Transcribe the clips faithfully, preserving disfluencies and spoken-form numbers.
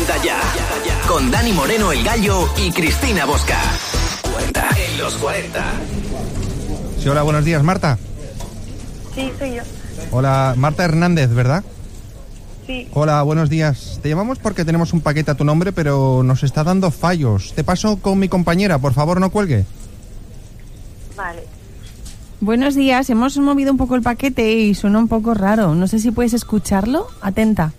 Empieza ya. Con Dani Moreno, el Gallo, y Cristina Bosca. cuarenta en los cuarenta. Sí, hola, buenos días, Marta. Sí, soy yo. Hola, Marta Hernández, ¿verdad? Sí. Hola, buenos días. Te llamamos porque tenemos un paquete a tu nombre, pero nos está dando fallos. Te paso con mi compañera, por favor, no cuelgue. Vale. Buenos días, hemos movido un poco el paquete y suena un poco raro. No sé si puedes escucharlo. Atenta.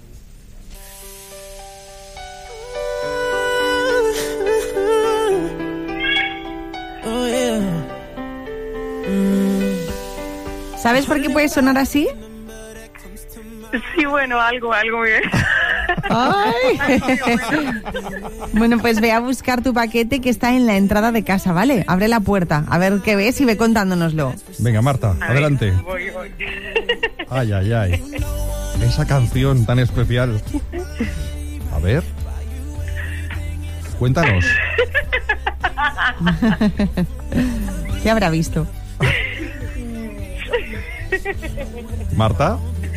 ¿Sabes por qué puede sonar así? Sí, bueno, algo, algo bien. ¡Ay! Bueno, pues ve a buscar tu paquete que está en la entrada de casa, ¿vale? Abre la puerta, a ver qué ves y ve contándonoslo. Venga, Marta, A adelante. ver, voy, voy. Ay, ay, ay. Esa canción tan especial. A ver. Cuéntanos. ¿Qué habrá visto? Marta.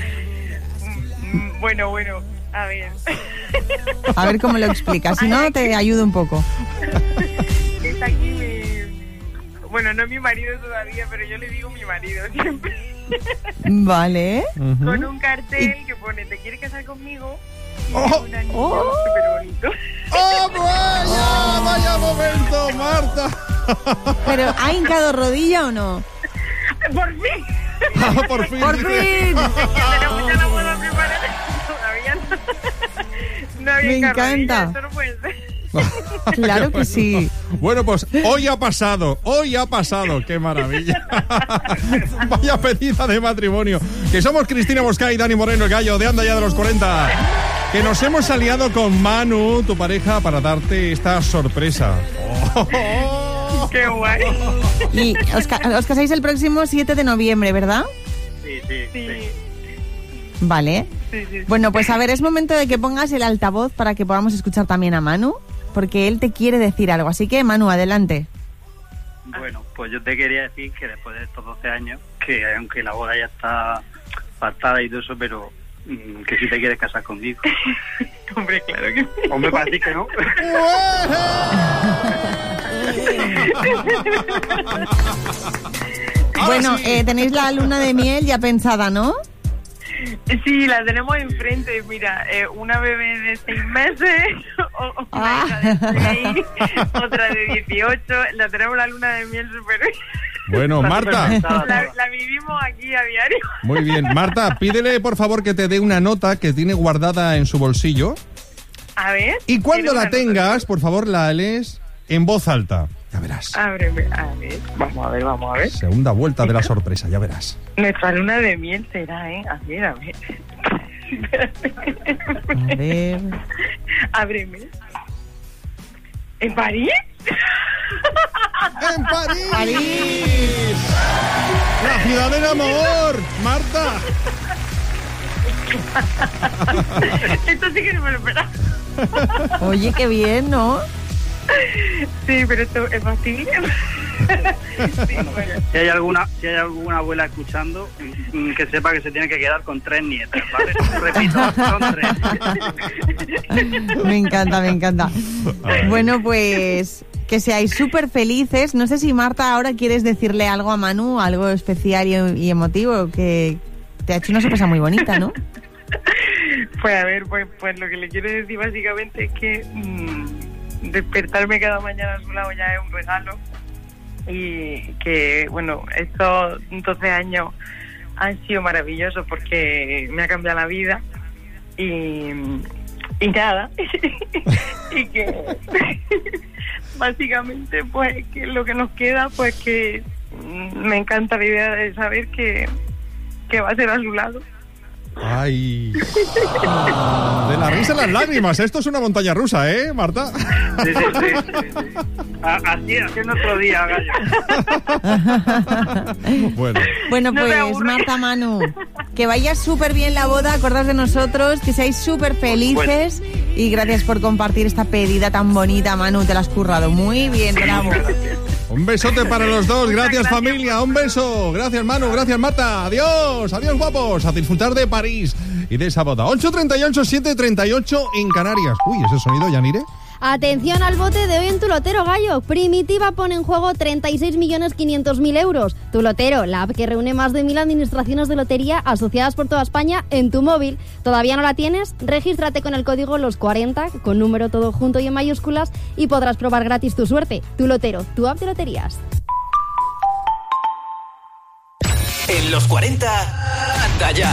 Bueno, bueno, a ver. A ver cómo lo explicas, si no te ayudo un poco. Está aquí mi... Bueno, no es mi marido todavía, pero yo le digo mi marido siempre. Vale. Uh-huh. Con un cartel que pone, ¿te quieres casar conmigo? Y Oh, un anillo oh. súper bonito. ¡Oh, vaya! ¡Vaya momento, Marta! ¿Pero ha hincado rodilla o no? ¡Por fin! Ah, por fin. ¡Por fin! Ya tenemos ya la boda preparada. Todavía no. No había Me encargadilla, encanta. esto no puede ser. Claro que sí. Bueno, pues hoy ha pasado, hoy ha pasado, qué maravilla. Vaya pedida de matrimonio. Que somos Cristina Bosca y Dani Moreno, el Gallo, de Anda Ya de los cuarenta. Que nos hemos aliado con Manu, tu pareja, para darte esta sorpresa. Oh. ¡Qué guay! Y os, ca- os casáis el próximo siete de noviembre, ¿verdad? Sí, sí, Sí, sí. Vale. sí, sí. Bueno, pues a ver, es momento de que pongas el altavoz para que podamos escuchar también a Manu, porque él te quiere decir algo. Así que, Manu, adelante. Bueno, pues yo te quería decir que después de estos doce años, que aunque la boda ya está pactada y todo eso, pero mm, que si te quieres casar conmigo. Hombre, claro que sí. Hombre, para decir que no. Bueno, eh, tenéis la luna de miel ya pensada, ¿no? Sí, la tenemos enfrente. Mira, eh, una bebé de seis meses, o- o una Ah. hija de seis, otra de dieciocho. La tenemos la luna de miel súper... Bueno, Marta. La, la vivimos aquí a diario. Muy bien. Marta, pídele por favor que te dé una nota que tiene guardada en su bolsillo. A ver. Y cuando ¿tienes la una nota? tengas, por favor, la lees en voz alta. Ya verás. Ábreme, a ver. Vamos a ver, vamos a ver. Segunda vuelta de la sorpresa, ya verás. Nuestra luna de miel será, ¿eh? A ver, a ver. A ver. Ábreme. ¿En París? ¡En París! ¡París! ¡La ciudad del amor! ¡Marta! Esto sí que no me lo esperaba. Oye, qué bien, ¿no? Sí, pero esto es factible. Sí, bueno. Si hay alguna, si hay alguna abuela escuchando, mm, que sepa que se tiene que quedar con tres nietas, ¿vale? Repito, son tres. Me encanta, me encanta. Bueno, pues que seáis súper felices. No sé si, Marta, ahora quieres decirle algo a Manu, algo especial y, y emotivo, que te ha hecho una sorpresa muy bonita, ¿no? Pues a ver, pues, pues lo que le quiero decir básicamente es que mmm, despertarme cada mañana a su lado ya es un regalo. Y que, bueno, estos doce años han sido maravillosos porque me ha cambiado la vida. Y, y nada. Y que básicamente, pues, que lo que nos queda, pues que mm, me encanta la idea de saber que, que va a ser a su lado. ¡Ay! De la risa a las lágrimas. Esto es una montaña rusa, ¿eh, Marta? Sí, sí, sí, sí, sí. A- Así, así es nuestro día, Gallo. Bueno. Bueno, No me pues, aburre. Marta, Manu, que vaya súper bien la boda, acordad de nosotros, que seáis súper felices y gracias por compartir esta pedida tan bonita, Manu, te la has currado. Muy bien, bravo. Un besote para los dos. Gracias, familia. Un beso. Gracias, Manu. Gracias, Marta. Adiós. Adiós, guapos. A disfrutar de París. Y y de esa boda. ocho treinta y ocho, siete treinta y ocho en Canarias. Uy, ese sonido, Yanire. Atención al bote de hoy en Tu Lotero, Gallo. Primitiva pone en juego treinta y seis millones quinientos mil euros. Tu Lotero, la app que reúne más de mil administraciones de lotería asociadas por toda España en tu móvil. ¿Todavía no la tienes? Regístrate con el código los cuarenta, con número todo junto y en mayúsculas, y podrás probar gratis tu suerte. Tu Lotero, tu app de loterías. En los cuarenta, anda ya.